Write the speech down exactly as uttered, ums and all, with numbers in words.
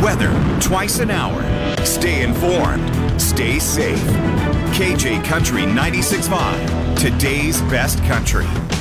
weather twice an hour. Stay informed. Stay safe. K J Country ninety-six point five, today's best country.